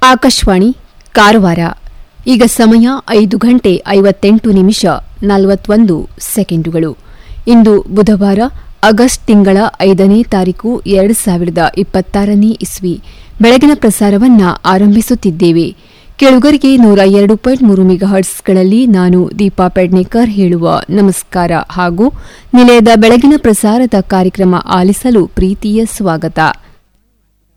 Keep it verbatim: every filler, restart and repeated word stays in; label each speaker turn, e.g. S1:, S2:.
S1: ಆಕಾಶವಾಣಿ ಕಾರವಾರ. ಈಗ ಸಮಯ ಐದು ಗಂಟೆ ಐವತ್ತೆಂಟು ನಿಮಿಷ ನಲವತ್ತೊಂದು ಸೆಕೆಂಡುಗಳು. ಇಂದು ಬುಧವಾರ ಆಗಸ್ಟ್ ತಿಂಗಳ ಐದನೇ ತಾರೀಕು ಎರಡು ಸಾವಿರದ ಇಪ್ಪತ್ತಾರನೇ ಇಸ್ವಿ. ಬೆಳಗಿನ ಪ್ರಸಾರವನ್ನ ಆರಂಭಿಸುತ್ತಿದ್ದೇವೆ. ಕೇಳುಗರಿಗೆ ನೂರ ಎರಡು ಪಾಯಿಂಟ್ ಮೂರು ಮೆಗಾಹರ್ಟ್ಸ್ಗಳಲ್ಲಿ ನಾನು ದೀಪಾ ಪೆಡ್ನೇಕರ್ ಹೇಳುವ ನಮಸ್ಕಾರ ಹಾಗೂ ನಿಲಯದ ಬೆಳಗಿನ ಪ್ರಸಾರದ ಕಾರ್ಯಕ್ರಮ ಆಲಿಸಲು ಪ್ರೀತಿಯ ಸ್ವಾಗತ.